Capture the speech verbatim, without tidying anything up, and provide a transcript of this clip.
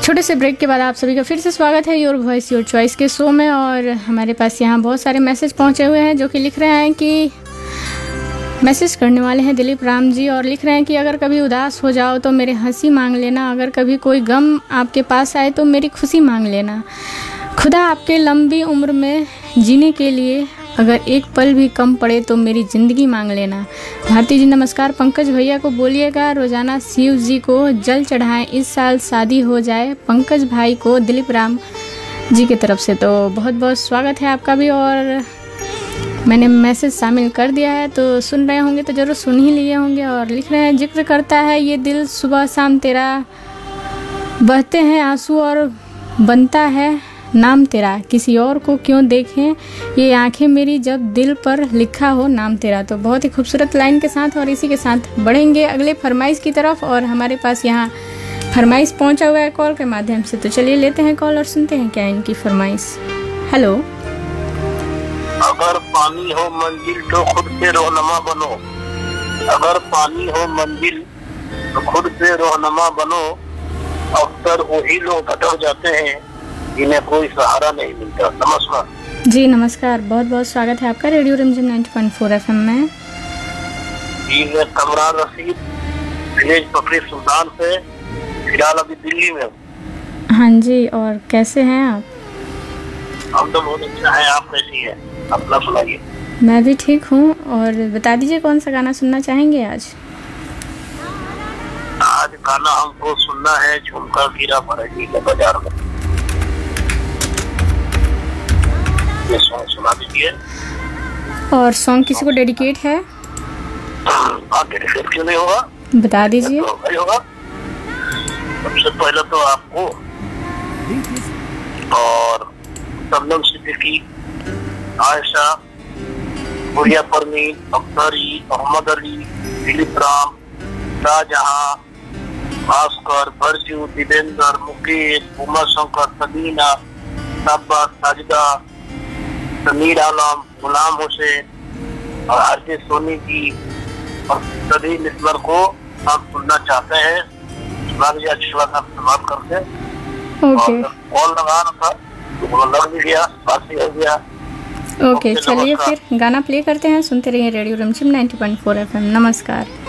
छोटे से ब्रेक के बाद आप सभी का फिर से स्वागत है योर वॉइस योर चॉइस के शो में। और हमारे पास यहाँ बहुत सारे मैसेज पहुँचे हुए हैं जो कि लिख रहे हैं कि मैसेज करने वाले हैं दिलीप राम जी, और लिख रहे हैं कि अगर कभी उदास हो जाओ तो मेरे हंसी मांग लेना, अगर कभी कोई गम आपके पास आए तो मेरी खुशी मांग लेना, खुदा आपके लंबी उम्र में जीने के लिए अगर एक पल भी कम पड़े तो मेरी ज़िंदगी मांग लेना। भारती जी नमस्कार, पंकज भैया को बोलिएगा रोज़ाना शिव जी को जल चढ़ाएं, इस साल शादी हो जाए पंकज भाई को, दिलीप राम जी की तरफ से। तो बहुत बहुत स्वागत है आपका भी, और मैंने मैसेज शामिल कर दिया है तो सुन रहे होंगे तो ज़रूर सुन ही लिए होंगे। और लिख रहे हैं जिक्र करता है ये दिल सुबह शाम तेरा, बहते हैं आंसू और बनता है नाम तेरा, किसी और को क्यों देखें ये आंखें मेरी जब दिल पर लिखा हो नाम तेरा। तो बहुत ही खूबसूरत लाइन के साथ और इसी के साथ बढ़ेंगे अगले फरमाइश की तरफ। और हमारे पास यहाँ फरमाइश पहुँचा हुआ है कॉल के माध्यम से, तो चलिए लेते हैं कॉल और सुनते हैं क्या इनकी फरमाइश। हेलो। अगर पानी हो मंजिल तो खुद से रहनुमा बनो, अगर पानी हो मंजिल तो खुद से रहनुमा बनो, अक्सर वही लोग भटक जाते हैं जिन्हें कोई सहारा नहीं मिलता। नमस्कार जी नमस्कार, बहुत बहुत स्वागत है आपका रेडियो रिमझिम नाइंटी पॉइंट फोर एफएम में। जी मैं कमरान रशीद, विलेज पकड़ी सुल्तान से, फिलहाल अभी दिल्ली में हूँ। हाँ जी, और कैसे हैं आप? हम तो बहुत अच्छा है, आप कैसी हैं? अपना सुनाइए। मैं भी ठीक हूँ। और बता दीजिए कौन सा गाना सुनना चाहेंगे आज? आज गाना हमको सुनना है झुमका गिरा भरजी के बाजार में, ये सॉन्ग सुना दीजिए। और सॉन्ग किसी को डेडिकेट है? हाँ, डेडिकेट क्यों नहीं होगा, बता दीजिए। तो होगा। सबसे पहले तो आपको और शबनम सिद्दीकी, आयशा, गुड़िया परमीन, अख्तरी, मोहम्मद अली, दिलीप राम, शाहजहां, भास्कर, भरजू, दिवेंद्र, मुकेश, उमा शंकर, सदीना, साबा, साजिदा, समीर आलम, गुलाम हुसैन और हरजीत सोनी जी और सभी लिसनर को आप सुनना चाहते हैं। सुना दीजिए, अच्छी बात आपसे बात करके। ओके, कॉल लगा रहा था तो लग भी गया, बात भी हो गया। ओके, चलिए फिर गाना प्ले करते हैं, सुनते रहिए रेडियो रिमझिम नाइंटी पॉइंट फोर एफएम। नमस्कार।